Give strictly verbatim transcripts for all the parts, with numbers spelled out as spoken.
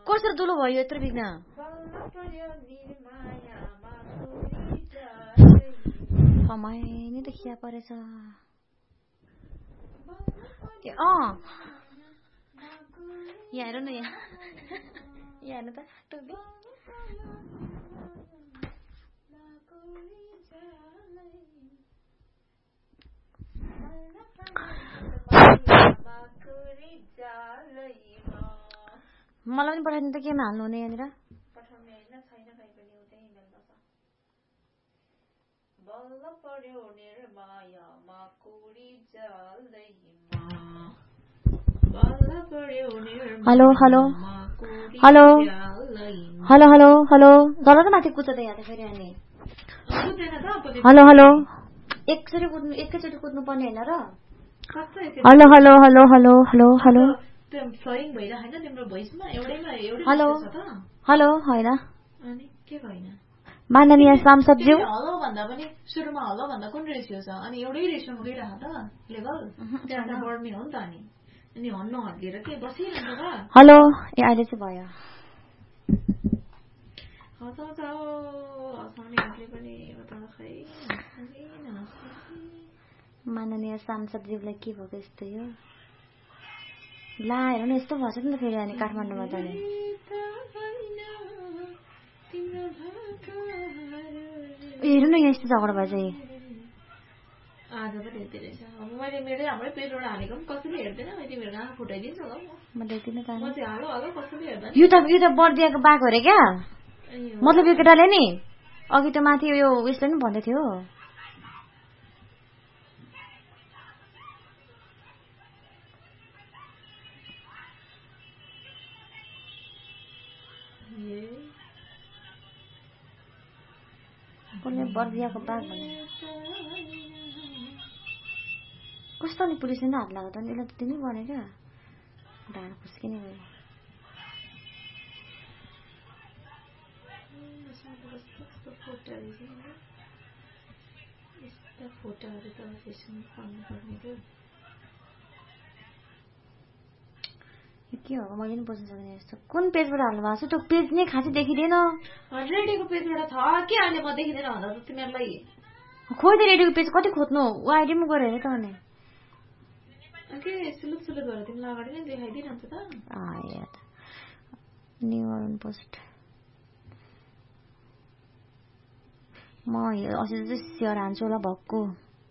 कसरी दुलो भयो यत्रो बिग्न समय नि त खिया परेछ ए अँ यहाँ हेर न यहाँ यहाँ हेर्नु त टोपी मलाई पनि पठाइदिनु त केमा हाल्नु हुने यहाँनिर पठाउने हैन छैन कहीँ पनि उतै इमेलमा छ बल्ल पर्यो निर्मायामा कुरी जालैमा बल्ल पर्यो निर्मायामा hello hello hello hello hello hello जल त माथि कुद्छ त यहाँ त फेरि अनि हेलो हेलो एकचोटि कुद्नु एकैचोटि कुद्नु पर्ने हैन र hello hello hello hello hello hello flowing भइरहेको हैन तिम्रो भोइसमा एउटैमा एउटै हेलो हेलो हैन अनि के भएन माननीय सांसदज्यू हेलो भन्दा पनि सुरुमा हेलो भन्दा कुन रेशियो छ अनि एउटै रेशियोमा गइरह त लेभल त्यहाँ बढ्ने हो नि त अनि अनि हन्न हल्लिएर के बसिरहन्छ त हेलो ए अहिले चाहिँ भयो हसाउँछ हसाउनेहरूले पनि एउटा खै माननीय सांसदज्यूलाई के भएको यस्तो यो ला हेर न यस्तो भन्छ नि त फेरि अनि काठमाडौँमा जाने हेर्नु न यहाँ यस्तो झगडा भएछ आज पो देख्दै रहेछ अब मैले मेरो हाम्रै पेजबाट हालेको पनि कसैले हेर्दैन मैले मेरो आँखा फुटाइदिन्छु होला म देख्दिनँ त म चाहिँ हालो हालो कसैले हेर्दैन यो त यो त बर्दियाको बाघ हो रे क्या मतलब यो केटाले नि अघि त माथि यो उयसले नि भन्दै थियो कसले बर्दियाको बाघ भने कस्तो नि पुलिसले नै हात लाग्यो त नि यसलाई त तिमी भने क्या ढाड खुस्किने भयो यस्ता फोटोहरू त फेसबुकमा पाउनु पर्ने क्या के हो मैले पनि बुझ्न सक्ने यस्तो कुन पेजबाट हाल्नु भएको छ त्यो पेज नै खासै देखिँदैन रेडियोको पेजबाट छ के अहिले म देखिँदैन भन्दा त तिमीहरूलाई खोइ त रेडियोको पेज कति खोज्नु ऊ आइडीमा गएर हेर त भने के सुलुक सुलुक गरेर तिमीलाई अगाडि नै देखाइदिइरहन्छ त आया त न्यू अरुण पोस्ट म अस्ति चाहिँ स्याहार हान्छु होला भक्कु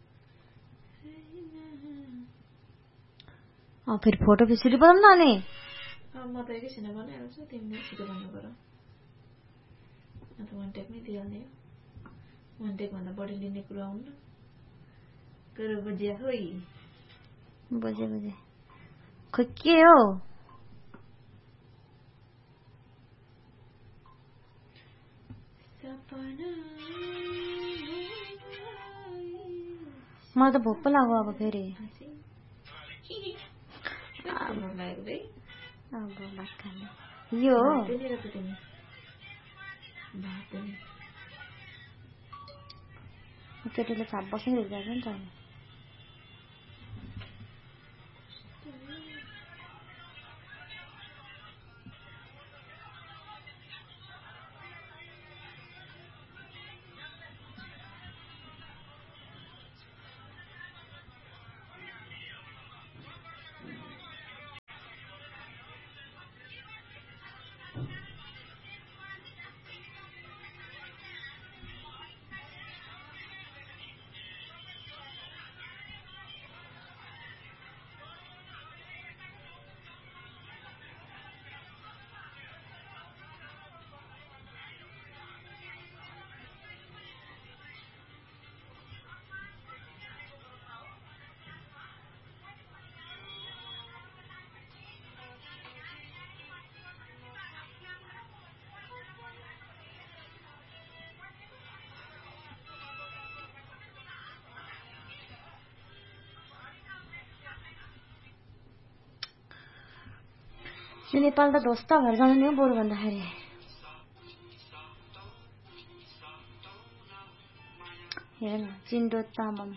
अँ फेरि फोटो फेरि बनाउनु न अनि म त एकैछिन बनाइहाल्छु तिमीले छिटो भन्नु गर अन्त वान टेकमै दिइहाल्ने हो वान टेक भन्दा बढी लिने कुरा आउनु कुरो बुझ्या खोइ बुझे बुझे खोइ के हो मलाई त भोक पो लाग्यो अब फेरि यो केटीले छाप बस्नै रहेछ नि त यो नेपाल त ध्वस्त भएर जानु नि हो बरु भन्दाखेरि हेर न चिन्डो तामाङ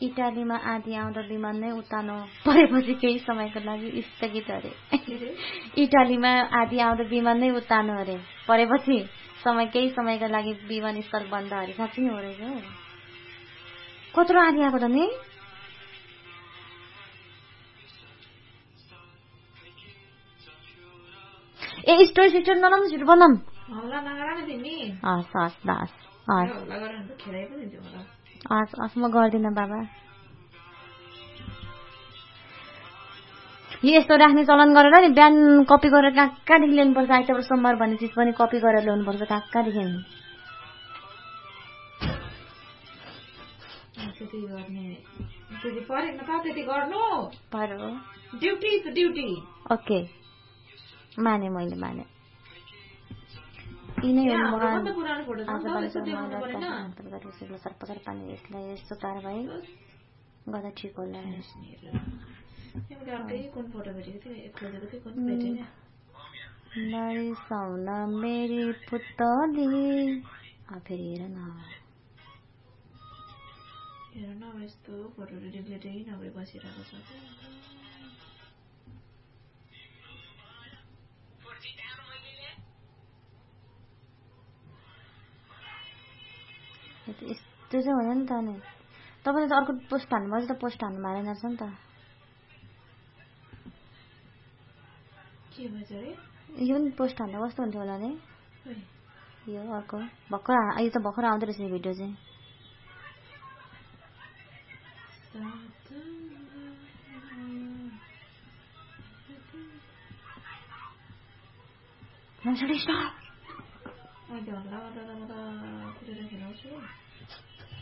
इटालीमा आधी आउँदा विमान नै उतानो परेपछि केही समयको लागि स्थगित अरे इटालीमा आधी आउँदा विमान नै उतानो अरे परेपछि समय केही समयको लागि विमानस्थल बन्द अरे साँच्चै नै हो रहेछ कत्रो आधी आएको त नि ए स्टोरी सिस्टर नलाउनु छिटो बनाऊँ हल्ला नगर न तिमी हस् हस् दास हस् हल्ला गरेर त खेलाइ पनि दिन्छु मलाई हस् हस् म गर्दिनँ बाबा यस्तो राख्ने चलन गरेर नि बिहान कपी गरेर कहाँ कहाँदेखि ल्याउनुपर्छ आइतबार सोमबार भन्ने चिज पनि कपी गरेर ल्याउनुपर्छ कहाँ कहाँदेखि त्यति गर्ने त्यति परेन त त्यति गर्नु पर्यो ड्युटी इज ड्युटी ओके माने मैले माने यिनै हो सर्पकार पानी यसलाई यस्तो कारबाही गर्दा ठिक होला नरिसाउन मेरी पुतली फेरि हेर न हेर न यस्तो फोटोहरू डिग्लेटै नभए बसिरहेको छ यस्तो चाहिँ होइन नि त नि तपाईँले त अर्को पोस्ट हान्नुभयो त पोस्ट हान्नु मारेन रहेछ नि त के भन्छ अरे यो पनि पोस्ट हान्दा कस्तो हुन्थ्यो होला नि यो अर्को भर्खर यो त भर्खर आउँदो रहेछ भिडियो चाहिँ